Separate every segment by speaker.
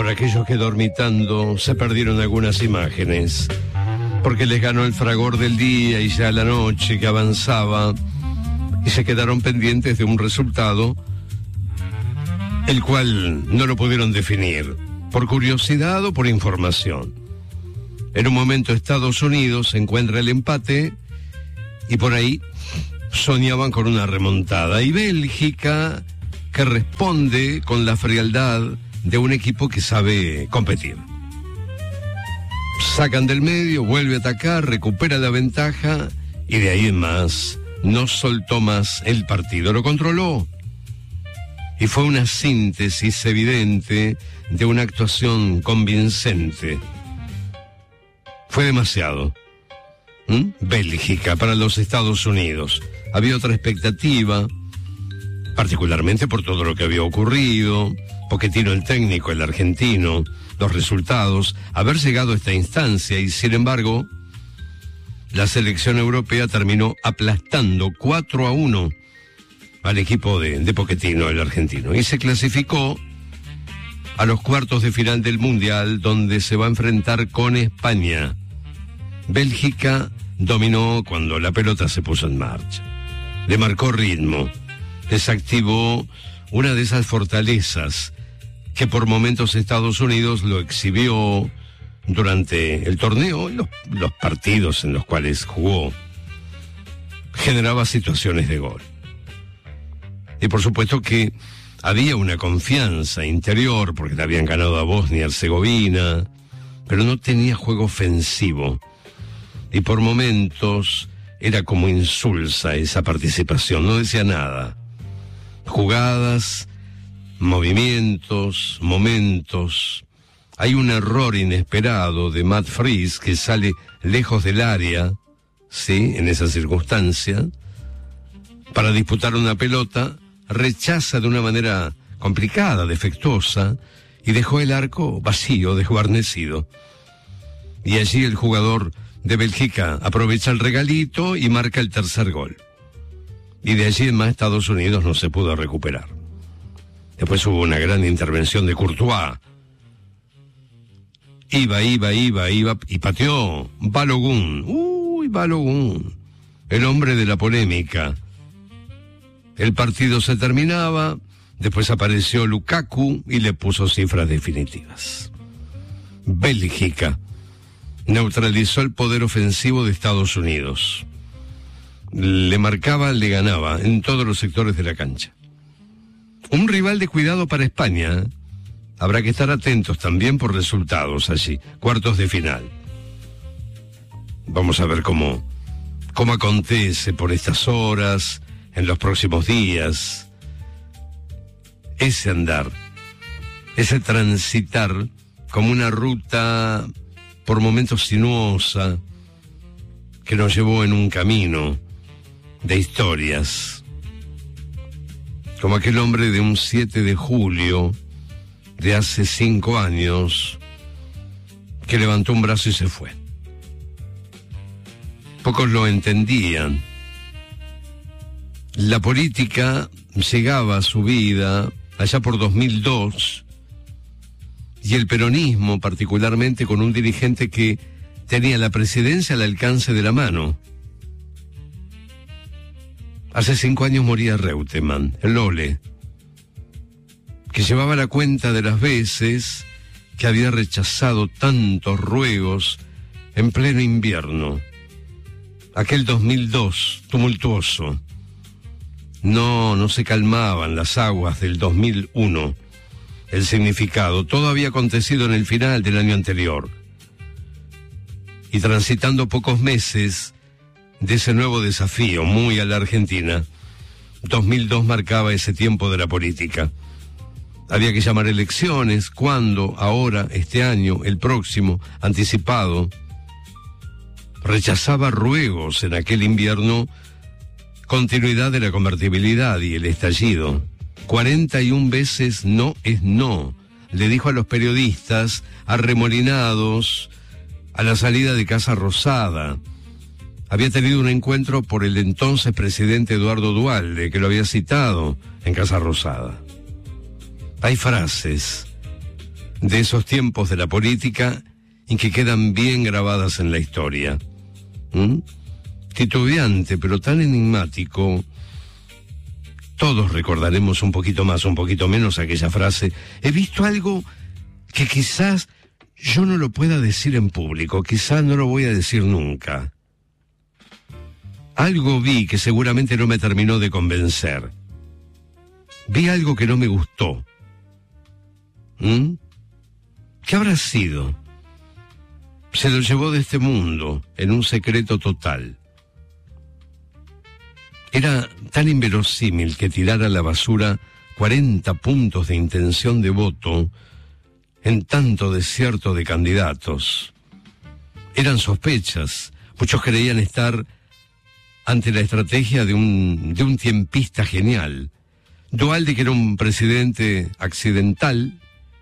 Speaker 1: por aquellos que dormitando se perdieron algunas imágenes, porque les ganó el fragor del día y ya la noche que avanzaba, y se quedaron pendientes de un resultado, el cual no lo pudieron definir, por curiosidad o por información. En un momento Estados Unidos encuentra el empate, y por ahí soñaban con una remontada, y Bélgica, que responde con la frialdad de un equipo que sabe competir. Sacan del medio, vuelve a atacar, recupera la ventaja, y de ahí en más no soltó más el partido, lo controló. Y fue una síntesis evidente de una actuación convincente. Fue demasiado. Bélgica para los Estados Unidos. Había otra expectativa, particularmente por todo lo que había ocurrido, Pochettino el técnico, el argentino, los resultados, haber llegado a esta instancia, y sin embargo, la selección europea terminó aplastando 4-1 al equipo de Pochettino, el argentino, y se clasificó a los cuartos de final del Mundial, donde se va a enfrentar con España. Bélgica dominó cuando la pelota se puso en marcha. Le marcó ritmo, desactivó una de esas fortalezas que por momentos Estados Unidos lo exhibió durante el torneo, los partidos en los cuales jugó. Generaba situaciones de gol. Y por supuesto que había una confianza interior, porque le habían ganado a Bosnia y Herzegovina, pero no tenía juego ofensivo. Y por momentos era como insulsa esa participación, no decía nada. Jugadas, movimientos, momentos. Hay un error inesperado de Matt Fries que sale lejos del área, ¿sí?, en esa circunstancia, para disputar una pelota, rechaza de una manera complicada, defectuosa, y dejó el arco vacío, desguarnecido. Y allí el jugador de Bélgica aprovecha el regalito y marca el tercer gol. Y de allí en más Estados Unidos no se pudo recuperar. Después hubo una gran intervención de Courtois. Iba y pateó Balogun. Balogun, el hombre de la polémica. El partido se terminaba, después apareció Lukaku y le puso cifras definitivas. Bélgica neutralizó el poder ofensivo de Estados Unidos. Le marcaba, le ganaba en todos los sectores de la cancha. Un rival de cuidado para España. Habrá que estar atentos también por resultados allí. Cuartos de final. Vamos a ver cómo acontece por estas horas, en los próximos días. Ese andar, ese transitar como una ruta por momentos sinuosa que nos llevó en un camino de historias, como aquel hombre de un 7 de julio de hace 5 años que levantó un brazo y se fue. Pocos lo entendían. La política llegaba a su vida allá por 2002, y el peronismo particularmente con un dirigente que tenía la presidencia al alcance de la mano. Hace 5 años moría Reutemann, el Lole, que llevaba la cuenta de las veces que había rechazado tantos ruegos en pleno invierno. Aquel 2002 tumultuoso. No se calmaban las aguas del 2001. El significado, todo había acontecido en el final del año anterior. Y transitando pocos meses de ese nuevo desafío, muy a la Argentina, 2002 marcaba ese tiempo de la política. Había que llamar elecciones, ¿cuándo? Ahora, este año, el próximo, anticipado. Rechazaba ruegos en aquel invierno, continuidad de la convertibilidad y el estallido. 41 veces no es no, le dijo a los periodistas arremolinados a la salida de Casa Rosada. Había tenido un encuentro por el entonces presidente Eduardo Duhalde, que lo había citado en Casa Rosada. Hay frases de esos tiempos de la política y que quedan bien grabadas en la historia. Titubeante, pero tan enigmático. Todos recordaremos un poquito más, un poquito menos aquella frase: he visto algo que quizás yo no lo pueda decir en público, quizás no lo voy a decir nunca. Algo vi que seguramente no me terminó de convencer. Vi algo que no me gustó. ¿Qué habrá sido? Se lo llevó de este mundo en un secreto total. Era tan inverosímil que tirara a la basura 40 puntos de intención de voto en tanto desierto de candidatos. Eran sospechas. Muchos creían estar ante la estrategia de un tiempista genial. Duhalde, que era un presidente accidental,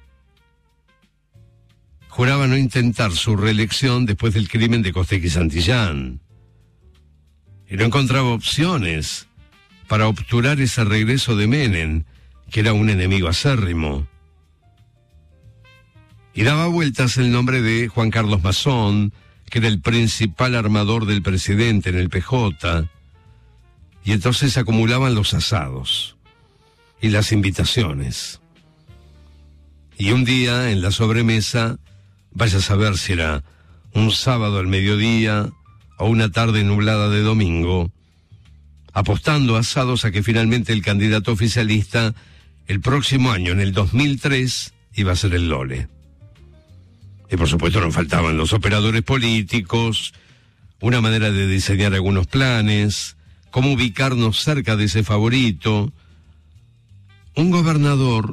Speaker 1: juraba no intentar su reelección después del crimen de Costec y Santillán. Y no encontraba opciones para obturar ese regreso de Menem, que era un enemigo acérrimo. Y daba vueltas el nombre de Juan Carlos Mazón, que era el principal armador del presidente en el PJ, y entonces se acumulaban los asados y las invitaciones. Y un día, en la sobremesa, vaya a saber si era un sábado al mediodía o una tarde nublada de domingo, apostando asados a que finalmente el candidato oficialista el próximo año, en el 2003, iba a ser el Lole. Y por supuesto no faltaban los operadores políticos, una manera de diseñar algunos planes, cómo ubicarnos cerca de ese favorito. Un gobernador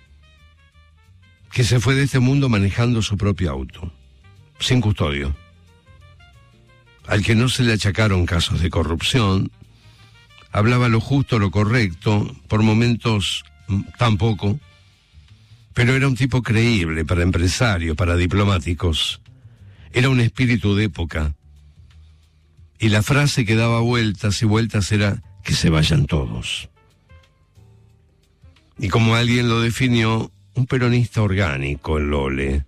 Speaker 1: que se fue de este mundo manejando su propio auto, sin custodio, al que no se le achacaron casos de corrupción, hablaba lo justo, lo correcto, por momentos tampoco, pero era un tipo creíble para empresarios, para diplomáticos. Era un espíritu de época. Y la frase que daba vueltas y vueltas era: que se vayan todos. Y como alguien lo definió, un peronista orgánico, el Lole.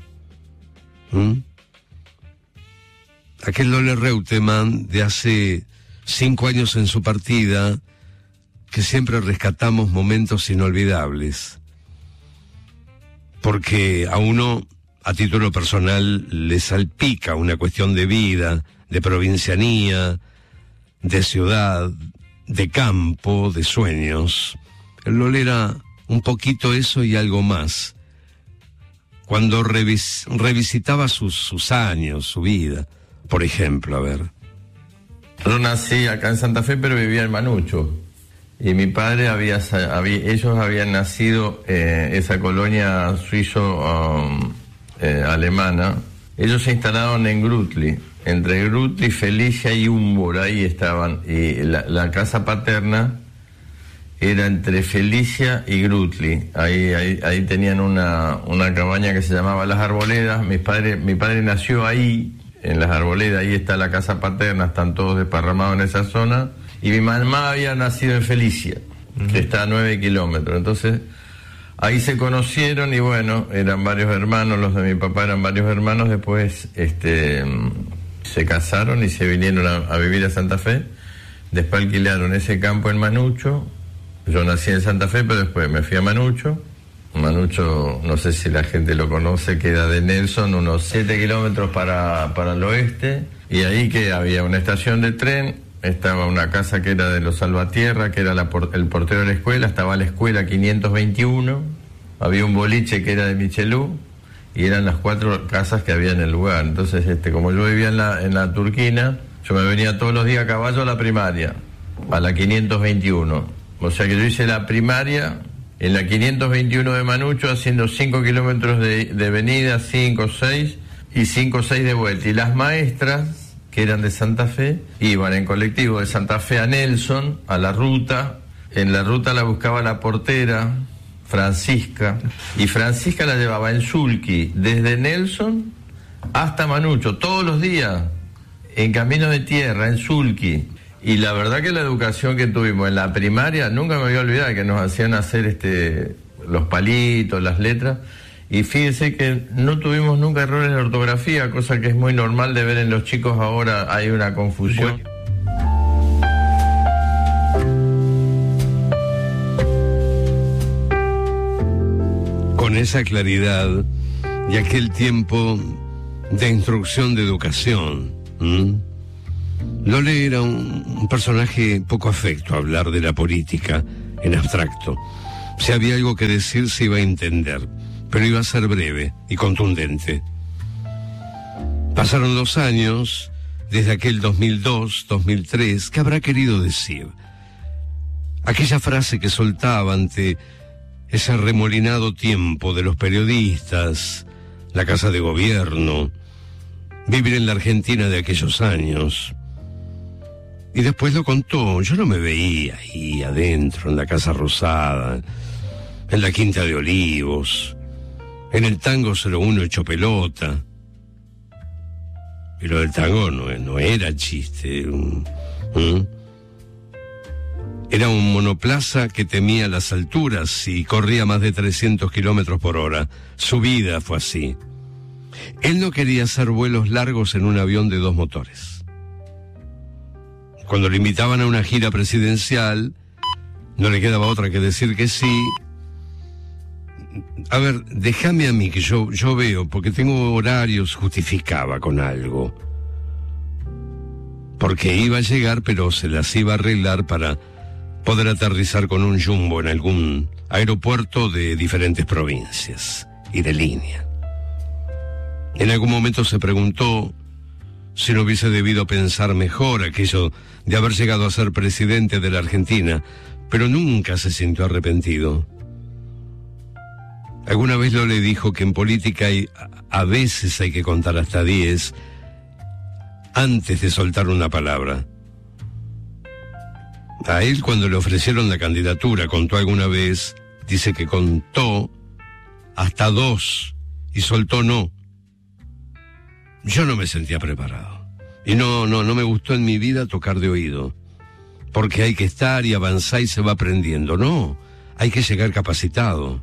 Speaker 1: Aquel Lole Reutemann de hace 5 años en su partida, que siempre rescatamos momentos inolvidables. Porque a uno, a título personal, le salpica una cuestión de vida, de provincianía, de ciudad, de campo, de sueños. El Lole era un poquito eso y algo más. Cuando revisitaba sus años, su vida, por ejemplo, a ver.
Speaker 2: Yo nací acá en Santa Fe, pero vivía en Manucho. Y mi padre ellos habían nacido esa colonia suizo-alemana. Ellos se instalaron en Grutli, entre Grutli, Felicia y Humbur, ahí estaban. Y la casa paterna era entre Felicia y Grutli. Ahí tenían una cabaña que se llamaba Las Arboledas. Mi padre nació ahí, en Las Arboledas. Ahí está la casa paterna, están todos desparramados en esa zona. Y mi mamá había nacido en Felicia, que está a 9 kilómetros. Entonces, ahí se conocieron y bueno, eran varios hermanos, los de mi papá eran varios hermanos. Después se casaron y se vinieron a vivir a Santa Fe. Después alquilaron ese campo en Manucho. Yo nací en Santa Fe, pero después me fui a Manucho. Manucho, no sé si la gente lo conoce, queda de Nelson unos 7 kilómetros para el oeste. Y ahí que había una estación de tren. Estaba una casa que era de los Salvatierra, que era el portero de la escuela. Estaba la escuela 521. Había un boliche que era de Michelú. Y eran las 4 casas que había en el lugar. Entonces, como yo vivía en la Turquina, yo me venía todos los días a caballo a la primaria, a la 521. O sea que yo hice la primaria en la 521 de Manucho, haciendo 5 kilómetros de venida, 5, 6, y 5, 6 de vuelta. Y las maestras, que eran de Santa Fe, iban en colectivo de Santa Fe a Nelson, a la ruta. En la ruta la buscaba la portera, Francisca, y Francisca la llevaba en sulky desde Nelson hasta Manucho, todos los días, en camino de tierra, en sulky. Y la verdad que la educación que tuvimos en la primaria, nunca me voy a olvidar que nos hacían hacer los palitos, las letras, Y fíjese que no tuvimos nunca errores de ortografía, cosa que es muy normal de ver en los chicos ahora, hay una confusión.
Speaker 1: Con esa claridad y aquel tiempo de instrucción de educación, Lole era un personaje poco afecto a hablar de la política en abstracto. Si había algo que decir se iba a entender, pero iba a ser breve y contundente. Pasaron 2 años, desde aquel 2002, 2003, ¿qué habrá querido decir? Aquella frase que soltaba ante ese remolinado tiempo de los periodistas, la Casa de Gobierno, vivir en la Argentina de aquellos años. Y después lo contó. Yo no me veía ahí adentro, en la Casa Rosada, en la Quinta de Olivos, en el Tango 01 hecho pelota. Y lo del tango no era chiste. Era un monoplaza que temía las alturas y corría más de 300 kilómetros por hora. Su vida fue así. Él no quería hacer vuelos largos en un avión de 2 motores. Cuando le invitaban a una gira presidencial, no le quedaba otra que decir que sí. A ver, déjame a mí que yo veo, porque tengo horarios, justificaba con algo. Porque iba a llegar, pero se las iba a arreglar para poder aterrizar con un jumbo en algún aeropuerto de diferentes provincias y de línea. En algún momento se preguntó si no hubiese debido pensar mejor aquello de haber llegado a ser presidente de la Argentina, pero nunca se sintió arrepentido. Alguna vez le dijo que en política a veces hay que contar hasta 10 antes de soltar una palabra. A él, cuando le ofrecieron la candidatura, contó alguna vez, dice que contó hasta 2 y soltó no. Yo no me sentía preparado. Y no me gustó en mi vida tocar de oído. Porque hay que estar y avanzar y se va aprendiendo. No, hay que llegar capacitado.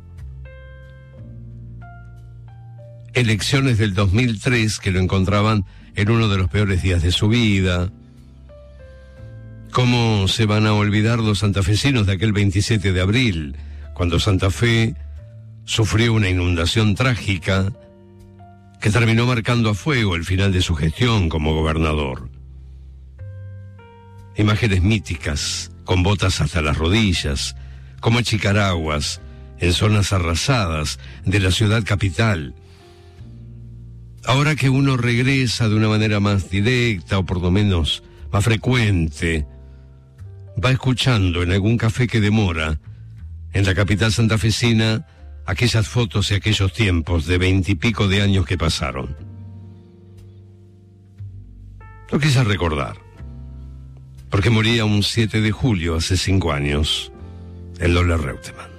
Speaker 1: Elecciones del 2003 que lo encontraban en uno de los peores días de su vida. ¿Cómo se van a olvidar los santafesinos de aquel 27 de abril, cuando Santa Fe sufrió una inundación trágica que terminó marcando a fuego el final de su gestión como gobernador? Imágenes míticas, con botas hasta las rodillas, como achicar aguas en zonas arrasadas de la ciudad capital. Ahora que uno regresa de una manera más directa, o por lo menos más frecuente, va escuchando en algún café que demora, en la capital santafesina, aquellas fotos y aquellos tiempos de 20 y pico de años que pasaron. Lo quise recordar, porque moría un 7 de julio hace 5 años, el Lole Reutemann.